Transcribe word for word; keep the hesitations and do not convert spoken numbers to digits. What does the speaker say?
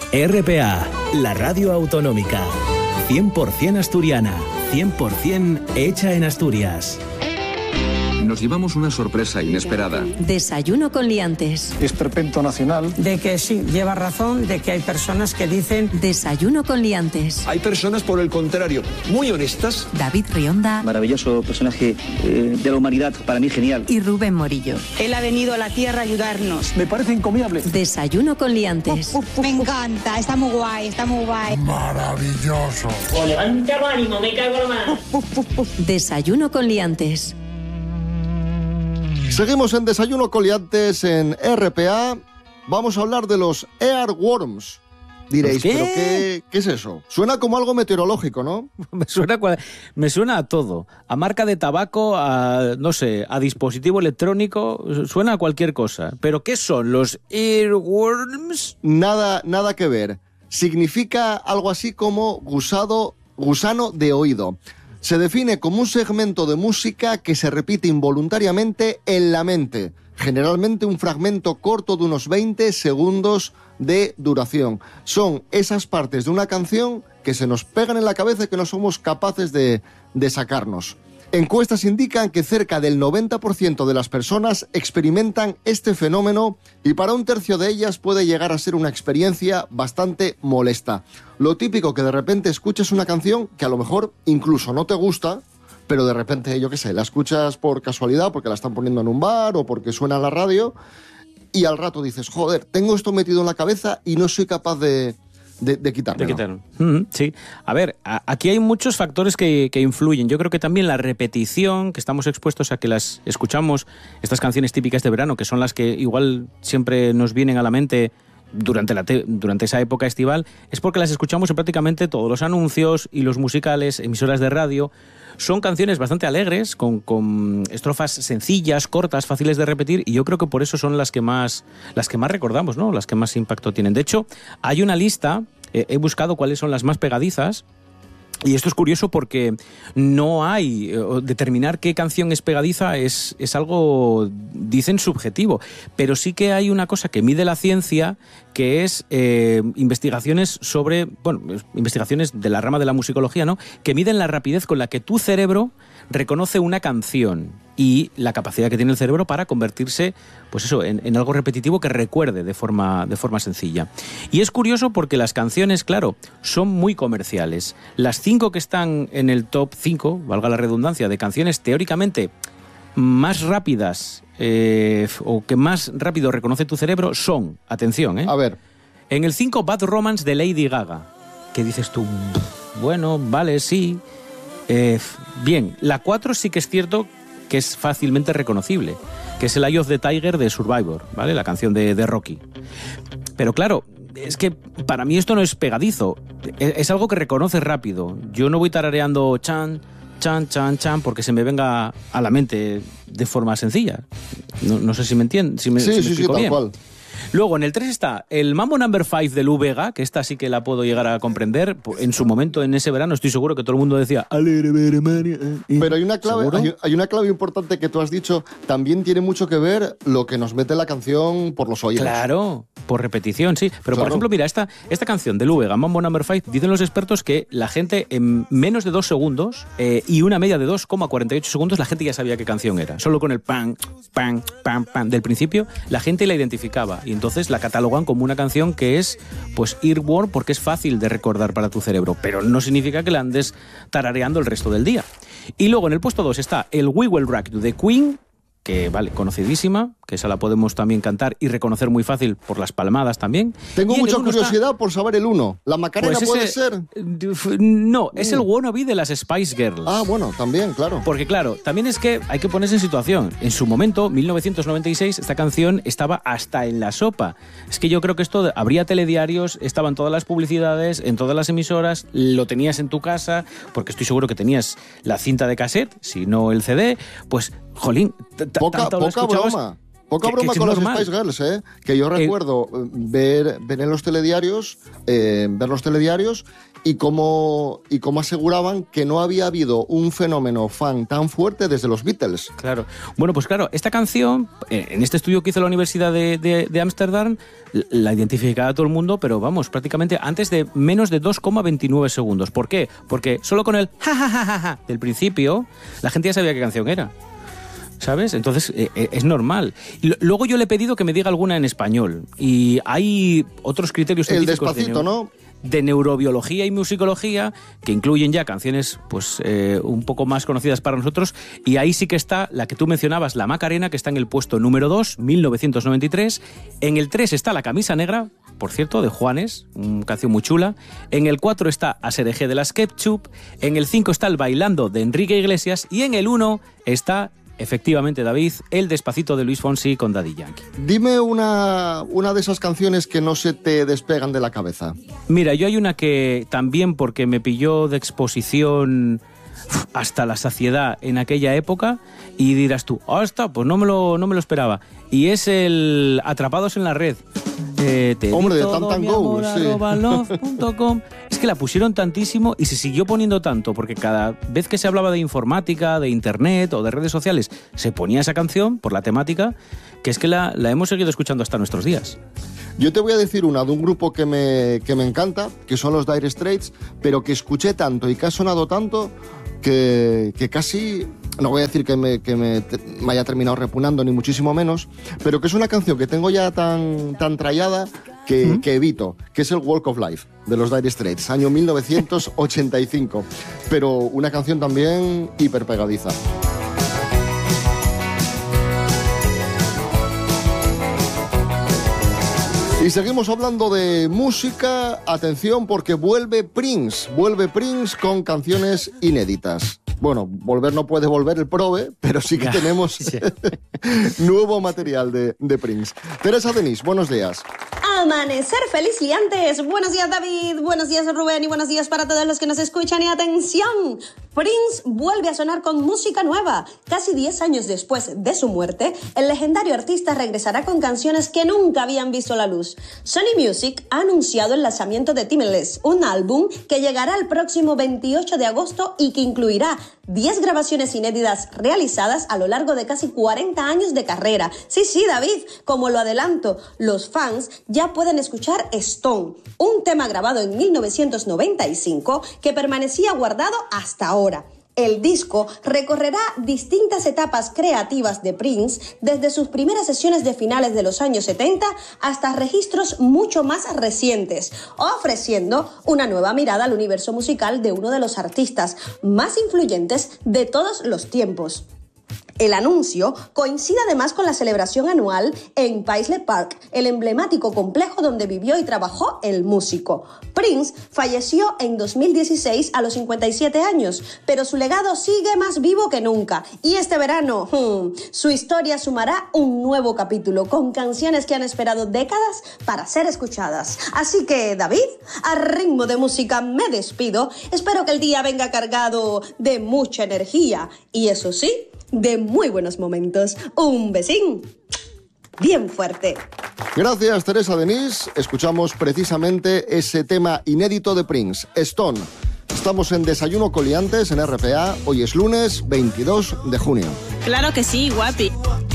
R P A, la radio autonómica. cien por ciento asturiana, cien por ciento hecha en Asturias. Nos llevamos una sorpresa inesperada. Desayuno con liantes. Esperpento nacional. De que sí, lleva razón, de que hay personas que dicen... Desayuno con liantes. Hay personas, por el contrario, muy honestas. David Rionda. Maravilloso personaje eh, de la humanidad, para mí genial. Y Rubén Morillo. Él ha venido a la tierra a ayudarnos. Me parece encomiable. Desayuno con liantes. Uf, uf, uf. Me encanta, está muy guay, está muy guay. Maravilloso. O levanta ánimo, me cago más. Uf, uf, uf, uf. Desayuno con liantes. Seguimos en Desayuno con Liantes en R P A. Vamos a hablar de los earworms. Diréis, ¿Qué? ¿pero qué, qué es eso? Suena como algo meteorológico, ¿no? Me suena, me suena a todo. A marca de tabaco, a, no sé, a dispositivo electrónico, suena a cualquier cosa. ¿Pero qué son los earworms? Nada, nada que ver. Significa algo así como gusado, gusano de oído. Se define como un segmento de música que se repite involuntariamente en la mente, generalmente un fragmento corto de unos veinte segundos de duración. Son esas partes de una canción que se nos pegan en la cabeza y que no somos capaces de, de sacarnos. Encuestas indican que cerca del noventa por ciento de las personas experimentan este fenómeno y para un tercio de ellas puede llegar a ser una experiencia bastante molesta. Lo típico que de repente escuches una canción que a lo mejor incluso no te gusta, pero de repente, yo qué sé, la escuchas por casualidad porque la están poniendo en un bar o porque suena en la radio y al rato dices, joder, tengo esto metido en la cabeza y no soy capaz de... De, de quitármelo. De quitarlo. Mm-hmm, sí. A ver, a, aquí hay muchos factores que, que influyen. Yo creo que también la repetición, que estamos expuestos a que las escuchamos, estas canciones típicas de verano, que son las que igual siempre nos vienen a la mente durante, la te- durante esa época estival, es porque las escuchamos en prácticamente todos los anuncios y los musicales, emisoras de radio. Son canciones bastante alegres, con, con estrofas sencillas, cortas, fáciles de repetir, y yo creo que por eso son las que más, las que más recordamos, ¿no? Las que más impacto tienen. De hecho, hay una lista, eh, he buscado cuáles son las más pegadizas, y esto es curioso porque no hay... Eh, determinar qué canción es pegadiza es, es algo, dicen, subjetivo. Pero sí que hay una cosa que mide la ciencia, que es eh, investigaciones sobre... Bueno, investigaciones de la rama de la musicología, ¿no? Que miden la rapidez con la que tu cerebro reconoce una canción y la capacidad que tiene el cerebro para convertirse, pues eso, en, en algo repetitivo que recuerde de forma, de forma sencilla. Y es curioso porque las canciones, claro, son muy comerciales. Las cinco que están en el top cinco, valga la redundancia, de canciones teóricamente más rápidas eh, o que más rápido reconoce tu cerebro son, atención, ¿eh? A ver. En el cinco, Bad Romance de Lady Gaga. ¿Qué dices tú? Bueno, vale, sí. Eh, bien, la cuatro sí que es cierto que es fácilmente reconocible, que es el Eye of the Tiger de Survivor, ¿vale? La canción de, de Rocky. Pero claro, es que para mí esto no es pegadizo, es, es algo que reconoces rápido. Yo no voy tarareando chan, chan, chan, chan, porque se me venga a la mente de forma sencilla. No, no sé si me entienden, si me, sí, si me sí, explico sí, bien. tal cual. Luego, en el tres está el Mambo Number five de Lou Bega, que esta sí que la puedo llegar a comprender. En su momento, en ese verano, estoy seguro que todo el mundo decía... Pero hay una clave, hay, hay una clave importante que tú has dicho. También tiene mucho que ver lo que nos mete la canción por los oídos. Claro, por repetición, sí. Pero, claro. Por ejemplo, mira, esta, esta canción de Lou Bega, Mambo Number five, dicen los expertos que la gente en menos de dos segundos eh, y una media de dos coma cuarenta y ocho segundos, la gente ya sabía qué canción era. Solo con el pan, pan, pan, pan del principio, la gente la identificaba. Y entonces la catalogan como una canción que es, pues, earworm, porque es fácil de recordar para tu cerebro, pero no significa que la andes tarareando el resto del día. Y luego en el puesto dos está el We Will Rock You de Queen, que vale, conocidísima, que esa la podemos también cantar y reconocer muy fácil por las palmadas también. Tengo y mucha curiosidad está... por saber el uno. ¿La Macarena pues puede ese... ser? No, es el wannabe de las Spice Girls. Ah, bueno, también, claro. Porque claro, también es que hay que ponerse en situación. En su momento, mil novecientos noventa y seis, esta canción estaba hasta en la sopa. Es que yo creo que esto, habría telediarios, estaban todas las publicidades, en todas las emisoras, lo tenías en tu casa, porque estoy seguro que tenías la cinta de cassette, si no el C D, pues, jolín, poca, tanto lo poca escuchabas. broma. Poca que, broma que con las normal. Spice Girls, ¿eh? Que yo recuerdo eh, ver, ver en los telediarios, eh, ver los telediarios y cómo, y cómo aseguraban que no había habido un fenómeno fan tan fuerte desde los Beatles. Claro. Bueno, pues claro, esta canción, en este estudio que hizo la Universidad de Ámsterdam, la identificaba todo el mundo, pero vamos, prácticamente antes de menos de dos coma veintinueve segundos. ¿Por qué? Porque solo con el ja ja ja ja ja del principio, la gente ya sabía qué canción era. ¿Sabes? Entonces eh, es normal. Y luego yo le he pedido que me diga alguna en español. Y hay otros criterios científicos. El Despacito, de ¿no? de neurobiología y musicología que incluyen ya canciones pues eh, un poco más conocidas para nosotros, y ahí sí que está la que tú mencionabas, la Macarena, que está en el puesto número dos, mil novecientos noventa y tres. En el tres está La Camisa Negra, por cierto, de Juanes, una canción muy chula. En el cuatro está Aserejé de las Ketchup. En el cinco está El Bailando, de Enrique Iglesias. Y en el uno está, efectivamente, David, El Despacito, de Luis Fonsi con Daddy Yankee. Dime una, una de esas canciones que no se te despegan de la cabeza. Mira, yo hay una que también, porque me pilló de exposición hasta la saciedad en aquella época, y dirás tú, hasta, pues no me lo, no me lo esperaba. Y es el Atrapados en la Red. Eh, te Hombre, de todo, Tan Tan mi Go, amor, sí. arroba love punto com. Es que la pusieron tantísimo y se siguió poniendo tanto, porque cada vez que se hablaba de informática, de internet o de redes sociales, se ponía esa canción por la temática, que es que la, la hemos seguido escuchando hasta nuestros días. Yo te voy a decir una de un grupo que me, que me encanta, que son los Dire Straits, pero que escuché tanto y que ha sonado tanto que, que casi, no voy a decir que, me, que me, me haya terminado repugnando, ni muchísimo menos, pero que es una canción que tengo ya tan, tan trallada que, ¿Mm? que evito, que es el Walk of Life de los Dire Straits, año mil novecientos ochenta y cinco, pero una canción también hiper pegadiza. Y seguimos hablando de música. Atención, porque vuelve Prince. Vuelve Prince con canciones inéditas. Bueno, volver no puede volver el prove, pero sí que ya, tenemos sí. nuevo material de, de Prince. Teresa Denis, buenos días. Amanecer feliz, liantes. Buenos días, David. Buenos días, Rubén. Y buenos días para todos los que nos escuchan. Y atención, Prince vuelve a sonar con música nueva. Casi diez años después de su muerte, el legendario artista regresará con canciones que nunca habían visto la luz. Sony Music ha anunciado el lanzamiento de Timeless, un álbum que llegará el próximo veintiocho de agosto y que incluirá diez grabaciones inéditas realizadas a lo largo de casi cuarenta años de carrera. Sí, sí, David, como lo adelanto, los fans ya pueden escuchar Stone, un tema grabado en mil novecientos noventa y cinco que permanecía guardado hasta ahora. El disco recorrerá distintas etapas creativas de Prince, desde sus primeras sesiones de finales de los años setenta hasta registros mucho más recientes, ofreciendo una nueva mirada al universo musical de uno de los artistas más influyentes de todos los tiempos. El anuncio coincide además con la celebración anual en Paisley Park, el emblemático complejo donde vivió y trabajó el músico. Prince falleció en dos mil dieciséis a los cincuenta y siete años, pero su legado sigue más vivo que nunca. Y este verano, hmm, su historia sumará un nuevo capítulo con canciones que han esperado décadas para ser escuchadas. Así que, David, a ritmo de música me despido. Espero que el día venga cargado de mucha energía y, eso sí, de muy buenos momentos. Un besín bien fuerte. Gracias, Teresa Denis. Escuchamos precisamente ese tema inédito de Prince, Stone. Estamos en Desayuno con Liantes en R P A. Hoy es lunes veintidós de junio. Claro que sí, guapi.